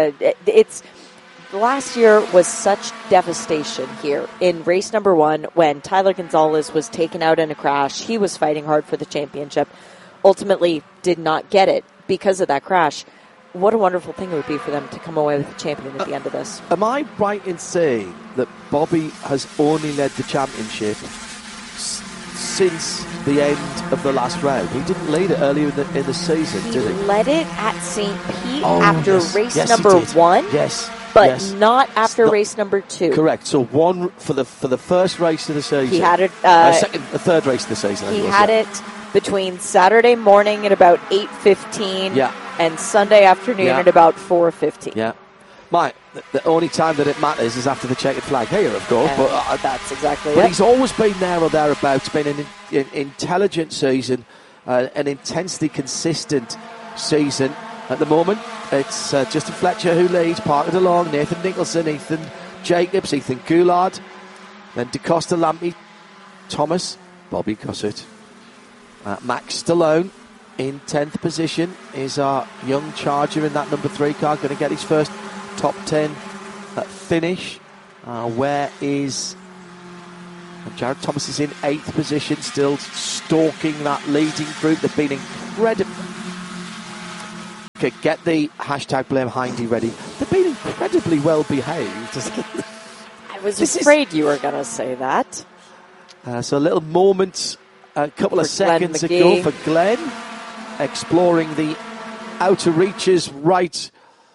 Last year was such devastation here in race number 1 when Tyler Gonzalez was taken out in a crash. He was fighting hard for the championship. Ultimately did not get it because of that crash. What a wonderful thing it would be for them to come away with the champion at the end of this. Am I right in saying that Bobby has only led the championship since the end of the last round? He didn't lead it earlier in the season, did he? He led it at St. Pete after race number 1. Yes. But not after race number 2. Correct. So one for the first race of the season. He had it. The third race of the season. He had it between Saturday morning at about 8:15 and Sunday afternoon at about 4:15. Yeah. the only time that it matters is after the checkered flag here, of course. But that's exactly But it. he's always been there or thereabouts. It's been an intelligent season, an intensely consistent season. At the moment, it's Justin Fletcher who leads, Parker DeLong, Nathan Nicholson, Ethan Jacobs, Ethan Goulard, then DeCosta, Lampy, Thomas, Bobby Gossett. Max Stallone in 10th position is our young charger in that number 3 car, going to get his first top 10 finish. Where is Jared Thomas? Is in 8th position, still stalking that leading group. They've been incredible. Okay, get the hashtag blame Hindy ready. They've been incredibly well behaved. I was afraid you were going to say that. So a little moment, a couple of seconds ago for Glenn, exploring the outer reaches right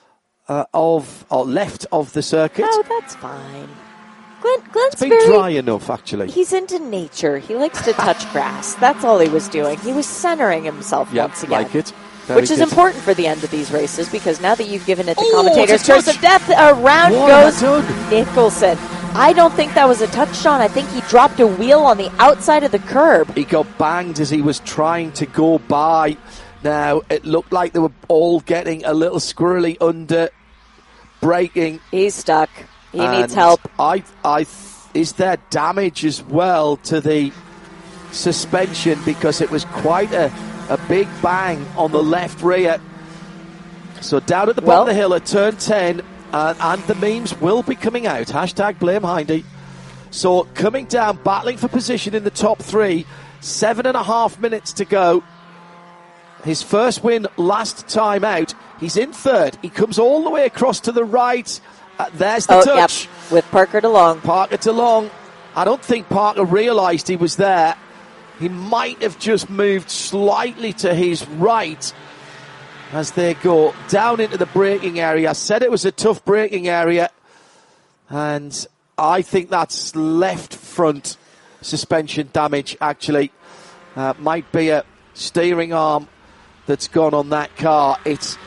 left of the circuit. Oh, that's fine. Glenn's been dry enough, actually. He's into nature. He likes to touch grass. That's all he was doing. He was centering himself once again. Like it. Which is important for the end of these races, because now that you've given it the commentator's curse of death, around goes Nicholson. I don't think that was a touch, Sean. I think he dropped a wheel on the outside of the curb. He got banged as he was trying to go by. Now, it looked like they were all getting a little squirrely under braking. He's stuck. He needs help. Is there damage as well to the suspension, because it was quite a big bang on the left rear. So down at the bottom of the hill at turn 10, and the memes will be coming out. Hashtag blame Hindy. So coming down, battling for position in the top 3, 7.5 minutes to go. His first win last time out. He's in 3rd. He comes all the way across to the right. There's the touch. Yep. With Parker DeLong. Parker DeLong. I don't think Parker realised he was there. He might have just moved slightly to his right as they go down into the braking area. I said it was a tough braking area, and I think that's left front suspension damage, actually. Might be a steering arm that's gone on that car.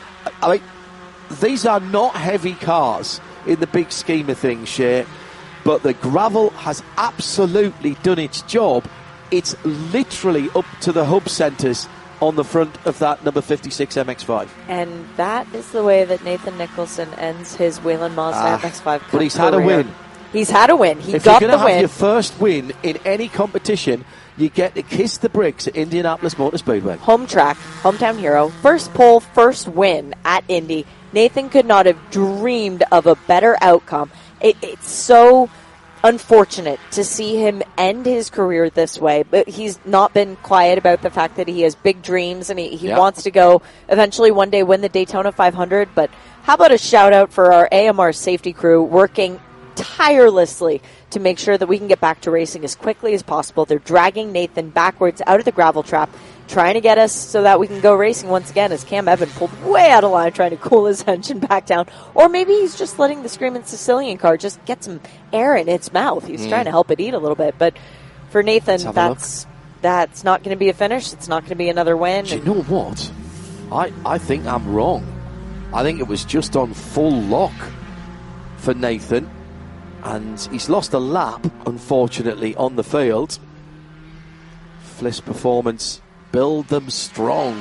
These are not heavy cars in the big scheme of things, Shea, but the gravel has absolutely done its job. It's literally up to the hub centres on the front of that number 56 MX-5. And that is the way that Nathan Nicholson ends his Whelen Mazda MX-5 But he's had a win. He's had a win. He if got you're the going to win. have your first win in any competition, you get to kiss the bricks at Indianapolis Motor Speedway. Home track, hometown hero, first pole, first win at Indy. Nathan could not have dreamed of a better outcome. It's so unfortunate to see him end his career this way, but he's not been quiet about the fact that he has big dreams and he wants to go eventually one day win the Daytona 500. But how about a shout out for our AMR safety crew working tirelessly to make sure that we can get back to racing as quickly as possible. They're dragging Nathan backwards out of the gravel trap, trying to get us so that we can go racing once again, as Cam Evan pulled way out of line trying to cool his engine back down. Or maybe he's just letting the Screaming Sicilian car just get some air in its mouth. He's trying to help it eat a little bit. But for Nathan, that's not going to be a finish. It's not going to be another win. Do you know what? I think I'm wrong. I think it was just on full lock for Nathan, and he's lost a lap, unfortunately, on the field. Fliss Performance, build them strong.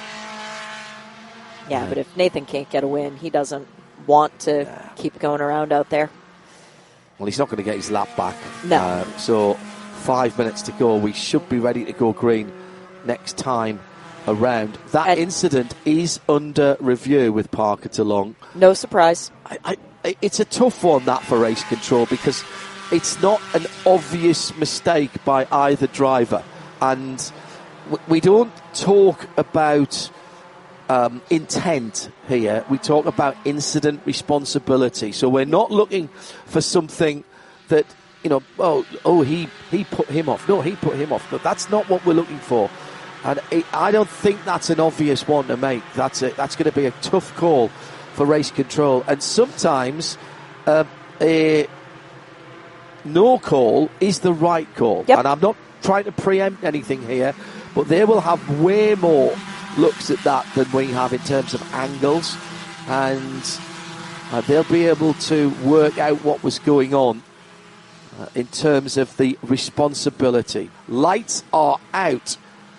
Yeah, but if Nathan can't get a win, he doesn't want to keep going around out there. Well, he's not going to get his lap back. No. So 5 minutes to go. We should be ready to go green next time around. That incident is under review with Parker DeLong. No surprise. It's a tough one, that, for race control, because it's not an obvious mistake by either driver. And we don't talk about intent here. We talk about incident responsibility. So we're not looking for something that, he put him off. No, he put him off. But that's not what we're looking for. And I don't think that's an obvious one to make. That's going to be a tough call for race control. And sometimes a no call is the right call. Yep. And I'm not trying to preempt anything here, but they will have way more looks at that than we have in terms of angles. And they'll be able to work out what was going on in terms of the responsibility. Lights are out.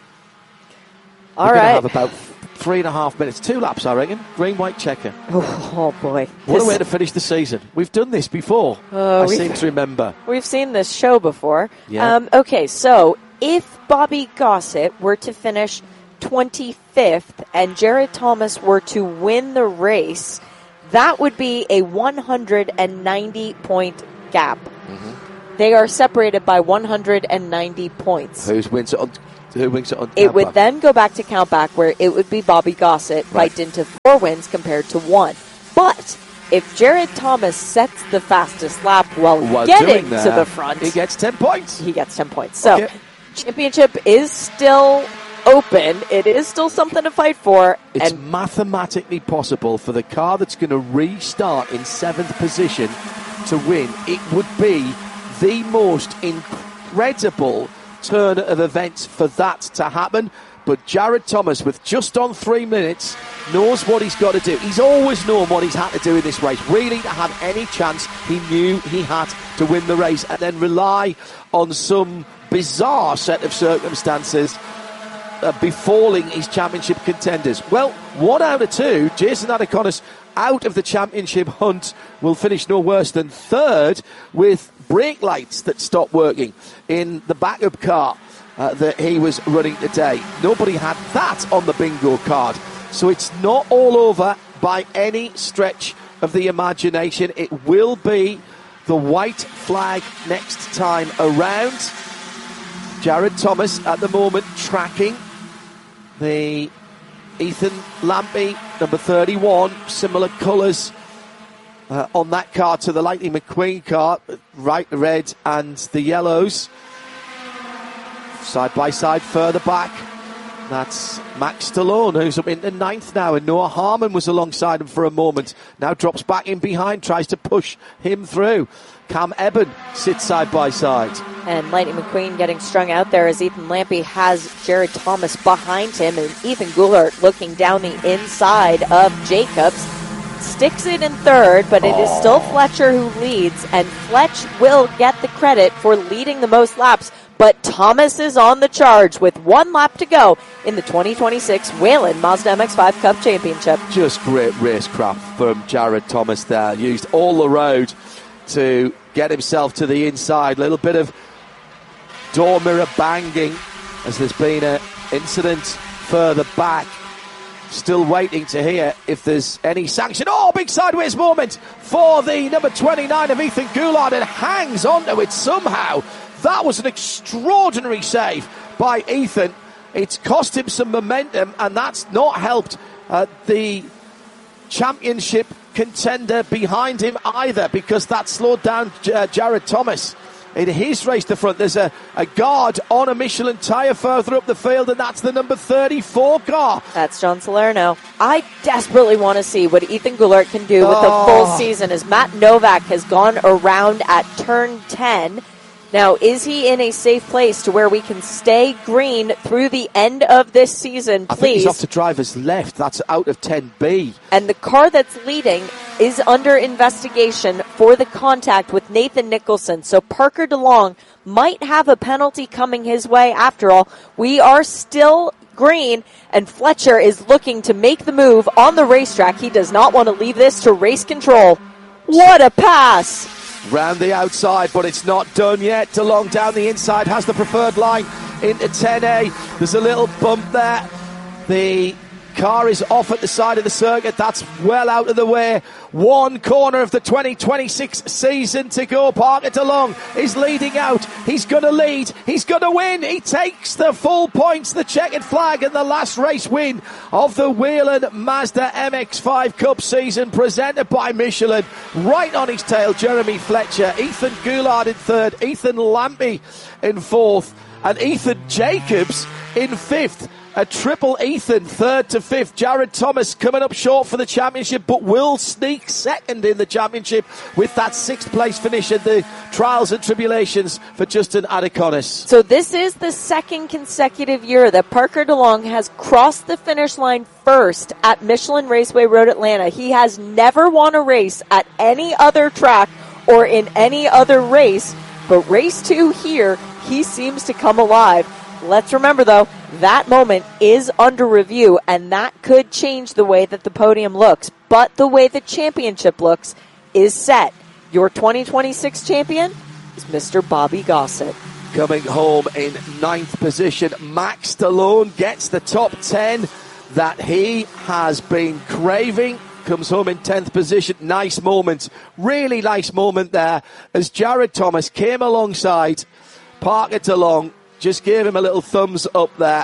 All We're right. going to have about 3.5 minutes. 2 laps, I reckon. Green, white, checker. Oh boy. What a way to finish the season. We've done this before. I seem to remember. We've seen this show before. Yeah. Okay, so if Bobby Gossett were to finish 25th and Jared Thomas were to win the race, that would be a 190-point gap. Mm-hmm. They are separated by 190 points. Who wins it on It would then go back to count back where it would be Bobby Gossett by dint of 4 wins compared to 1. But if Jared Thomas sets the fastest lap while getting to the front, he gets 10 points. He gets 10 points. So, championship is still open. It is still something to fight for. It's mathematically possible for the car that's going to restart in 7th position to win. It would be the most incredible turn of events for that to happen. But Jared Thomas, with just on 3 minutes, knows what he's got to do. He's always known what he's had to do in this race. Really, to have any chance, he knew he had to win the race and then rely on some bizarre set of circumstances befalling his championship contenders. Well, 1 out of 2, Jason Adaconis out of the championship hunt, will finish no worse than 3rd with brake lights that stopped working in the backup car that he was running today. Nobody had that on the bingo card. So it's not all over by any stretch of the imagination. It will be the white flag next time around. Jared Thomas at the moment tracking the Ethan Lampy, number 31, similar colours on that car to the Lightning McQueen car, right, the red and the yellows. Side by side further back, that's Max Stallone, who's up into 9th now, and Noah Harmon was alongside him for a moment. Now drops back in behind, tries to push him through. Cam Eben sits side by side. And Lightning McQueen getting strung out there as Ethan Lampy has Jared Thomas behind him, and Ethan Goulart looking down the inside of Jacobs. Sticks it in 3rd, but it is still Fletcher who leads, and Fletch will get the credit for leading the most laps. But Thomas is on the charge with 1 lap to go in the 2026 Whelen Mazda MX-5 Cup Championship. Just great racecraft from Jared Thomas there. Used all the road to get himself to the inside. Little bit of door mirror banging as there's been an incident further back. Still waiting to hear if there's any sanction. Oh, big sideways moment for the number 29 of Ethan Goulart, and hangs onto it somehow. That was an extraordinary save by Ethan. It's cost him some momentum, and that's not helped the championship contender behind him either, because that slowed down Jared Thomas in his race to front. There's a guard on a Michelin tyre further up the field, and that's the number 34 car. That's John Salerno. I desperately want to see what Ethan Goulart can do with the full season, as Matt Novak has gone around at turn 10. Now, is he in a safe place to where we can stay green through the end of this season, please? I think he's off to driver's left. That's out of 10B. And the car that's leading is under investigation for the contact with Nathan Nicholson. So Parker DeLong might have a penalty coming his way after all. We are still green, and Fletcher is looking to make the move on the racetrack. He does not want to leave this to race control. What a pass! Round the outside, but it's not done yet. DeLong down the inside has the preferred line into 10A. There's a little bump there. The car is off at the side of the circuit. That's well out of the way. 1 corner of the 2026 season to go. Parker DeLong is leading out. He's going to lead. He's going to win. He takes the full points, the checkered flag, and the last race win of the Whelen Mazda MX-5 Cup season, presented by Michelin. Right on his tail, Jeremy Fletcher. Ethan Goulart in 3rd. Ethan Lampy in 4th. And Ethan Jacobs in 5th. A triple Ethan, 3rd to 5th. Jared Thomas coming up short for the championship, but will sneak 2nd in the championship with that 6th place finish at the trials and tribulations for Justin Adekonis. So this is the 2nd consecutive year that Parker DeLong has crossed the finish line first at Michelin Raceway Road Atlanta. He has never won a race at any other track or in any other race, but race 2 here, he seems to come alive. Let's remember, though, that moment is under review, and that could change the way that the podium looks. But the way the championship looks is set. Your 2026 champion is Mr. Bobby Gossett. Coming home in 9th position, Max Stallone gets the top 10 that he has been craving. Comes home in 10th position. Nice moment. Really nice moment there as Jared Thomas came alongside Parker DeLong. Just gave him a little thumbs up there.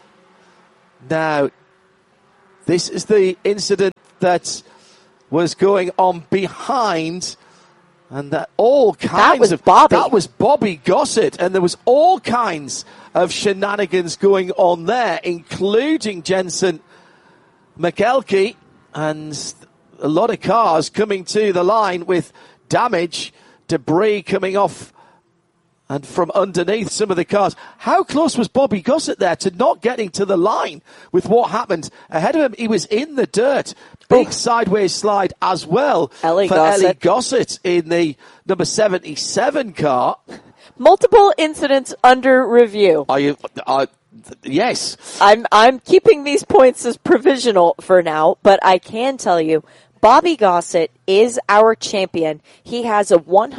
Now, this is the incident that was going on behind, and that all kinds of Bobby. That was Bobby Gossett, and there was all kinds of shenanigans going on there, including Jensen McKelkey, and a lot of cars coming to the line with damage, debris coming off and from underneath some of the cars. How close was Bobby Gossett there to not getting to the line with what happened ahead of him? He was in the dirt. Big sideways slide as well Ellie for Gossett. Ellie Gossett in the number 77 car. Multiple incidents under review. Are you? Yes. I'm keeping these points as provisional for now, but I can tell you, Bobby Gossett is our champion. He has a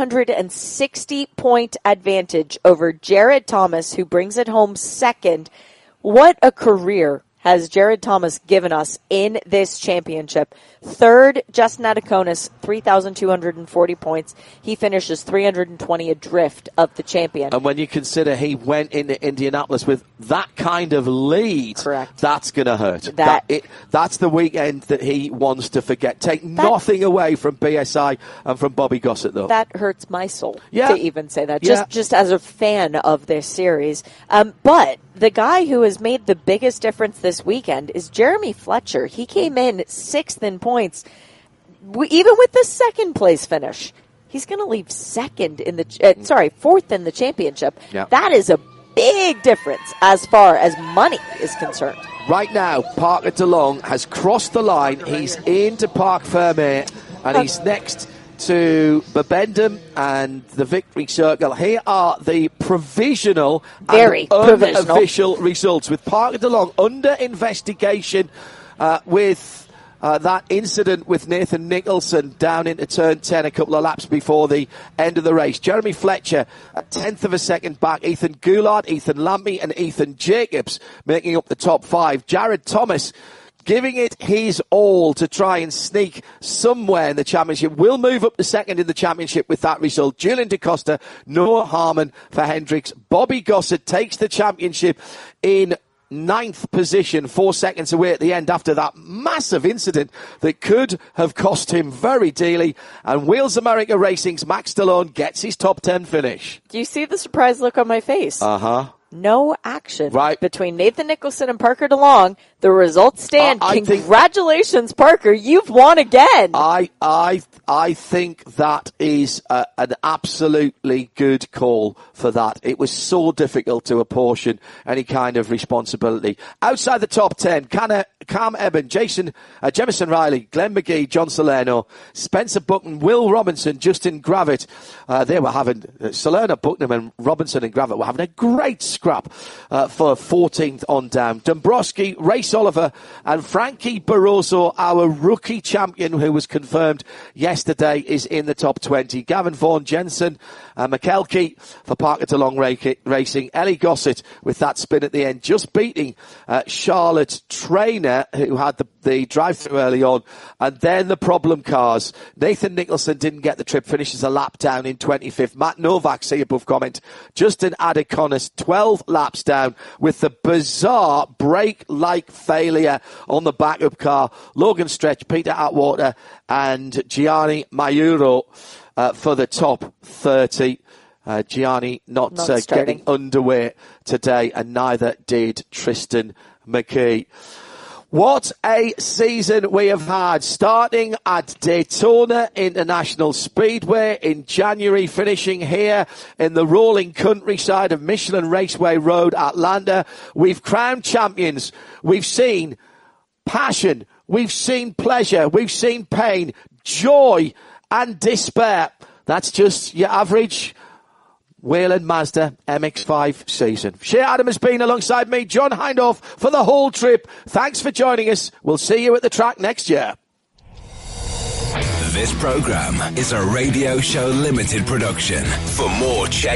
160-point advantage over Jared Thomas, who brings it home 2nd. What a career has Jared Thomas given us in this championship. 3rd, Justin Adekonis, 3,240 points. He finishes 320 adrift of the champion. And when you consider he went into Indianapolis with that kind of lead, correct, that's going to hurt. That's the weekend that he wants to forget. Take nothing away from BSI and from Bobby Gossett, though. That hurts my soul to even say that, just as a fan of this series. But the guy who has made the biggest difference this weekend is Jeremy Fletcher. He came in 6th in points. Even with the 2nd place finish, he's going to leave 4th in the championship. Yeah. That is a big difference as far as money is concerned. Right now, Parker DeLong has crossed the line. He's into Parc Fermé, and he's next to Bibendum and the Victory Circle. Here are the provisional and unofficial results, with Parker DeLong under investigation with that incident with Nathan Nicholson down into turn 10 a couple of laps before the end of the race. Jeremy Fletcher a 10th of a second back. Ethan Goulart, Ethan Lampy and Ethan Jacobs making up the top 5. Jared Thomas giving it his all to try and sneak somewhere in the championship. Will move up to 2nd in the championship with that result. Julian DaCosta, Noah Harmon for Hendricks. Bobby Gossett takes the championship in 9th position, 4 seconds away at the end after that massive incident that could have cost him very dearly. And Wheels America Racing's Max Stallone gets his top 10 finish. Do you see the surprised look on my face? No action between Nathan Nicholson and Parker DeLong. The results stand. Congratulations, Parker. You've won again. I think that is an absolutely good call for that. It was so difficult to apportion any kind of responsibility. Outside the top 10, Cam Eben, Jemison Riley, Glenn McGee, John Salerno, Spencer Buckman, Will Robinson, Justin Gravitt. They were having, Salerno, Buckman and Robinson and Gravitt were having a great scrap for 14th on down. Dombrowski, Race Oliver and Frankie Barroso, our rookie champion who was confirmed yesterday, is in the top 20. Gavin Vaughan, Jensen, McKelkey for Parker DeLong Racing. Ellie Gossett with that spin at the end, just beating Charlotte Trainer, who had the drive-through early on. And then the problem cars. Nathan Nicholson didn't get the trip, finishes a lap down in 25th. Matt Novak, see above comment. Justin Adekonis, 12 laps down with the bizarre brake-like failure on the backup car. Logan Stretch, Peter Atwater and Gianni Mayuro for the top 30. Gianni not getting underway today, and neither did Tristan McKee. What a season we have had, starting at Daytona International Speedway in January, finishing here in the rolling countryside of Michelin Raceway Road, Atlanta. We've crowned champions. We've seen passion. We've seen pleasure. We've seen pain, joy and despair. That's just your average Whelen Mazda MX-5 season. Shea Adam has been alongside me, John Hindhaugh, for the whole trip. Thanks for joining us. We'll see you at the track next year. This program is a Radio Show Limited production. For more, check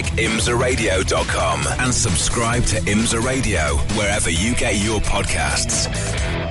imsaradio.com and subscribe to IMSA Radio wherever you get your podcasts.